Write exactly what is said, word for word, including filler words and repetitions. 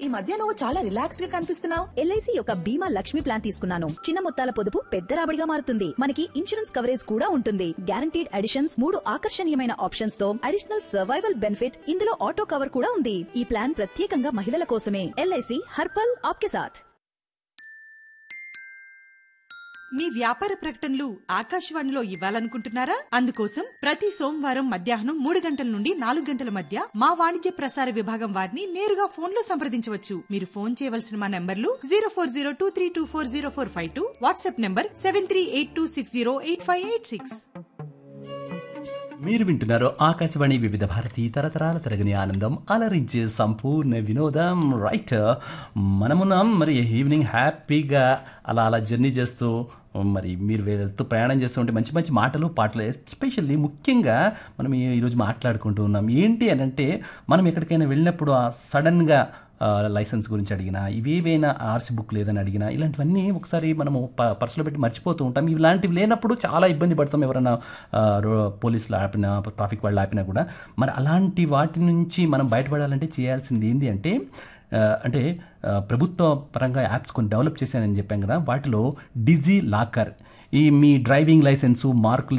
ఈ మధ్య నువ్వు చాలా రిలాక్స్డ్ గా కనిపిస్తున్నావు. ఎల్ఐసి యొక్క బీమా లక్ష్మి ప్లాన్ తీసుకున్నాను. చిన్న మొత్తాల పొదుపు పెద్ద రాబడిగా మారుతుంది. మనకి ఇన్సూరెన్స్ కవరేజ్ కూడా ఉంటుంది. గ్యారంటీడ్ అడిషన్స్, మూడు ఆకర్షణీయమైన ఆప్షన్స్ తో అడిషనల్ సర్వైవల్ బెనిఫిట్, ఇందులో ఆటో కవర్ కూడా ఉంది. ఈ ప్లాన్ ప్రత్యేకంగా మహిళల కోసమే. ఎల్ఐసి హర్పల్ ఆప్కే సాథ్. మీ వ్యాపార ప్రకటనలు ఆకాశవాణిలో ఇవ్వాలనుకుంటున్నారా? అందుకోసం ప్రతి సోమవారం మధ్యాహ్నం మూడు గంటల నుండి నాలుగు గంటల మధ్య మా వాణిజ్య ప్రసార విభాగం వారిని నేరుగా ఫోన్ లో సంప్రదించవచ్చు. మీరు ఫోన్ చేయవలసిన మా నంబర్లు zero four zero two three two four zero four five two, WhatsApp number seven three eight two six zero eight five eight six. మీరు వింటున్నారు ఆకాశవాణి వివిధ భారతి తరతరాల తరగని ఆనందం అలరించే సంపూర్ణ వినోదం. రైట్, మనమున్నాం మరి ఈవినింగ్ హ్యాపీగా అలా అలా జర్నీ చేస్తూ మరి మీరు వెళ్తూ ప్రయాణం చేస్తూ ఉంటే మంచి మంచి మాటలు పాటలు, ఎస్పెషల్లీ ముఖ్యంగా మనం ఈరోజు మాట్లాడుకుంటూ ఉన్నాం ఏంటి అని అంటే, మనం ఎక్కడికైనా వెళ్ళినప్పుడు సడన్గా లైసెన్స్ గురించి అడిగినా, ఇవేవైనా ఆర్సీ బుక్ లేదని అడిగినా, ఇలాంటివన్నీ ఒకసారి మనము ప పర్సులో పెట్టి మర్చిపోతూ ఉంటాం. ఇలాంటివి లేనప్పుడు చాలా ఇబ్బంది పడతాం. ఎవరైనా పోలీసులు ఆపినా, ట్రాఫిక్ వాళ్ళు ఆపినా కూడా. మరి అలాంటి వాటి నుంచి మనం బయటపడాలంటే చేయాల్సింది ఏంటి అంటే, అంటే ప్రభుత్వ పరంగా యాప్స్ కొన్ని డెవలప్ చేశానని చెప్పాం కదా, వాటిలో డిజీ లాకర్, ఈ మీ డ్రైవింగ్ లైసెన్సు మార్కులు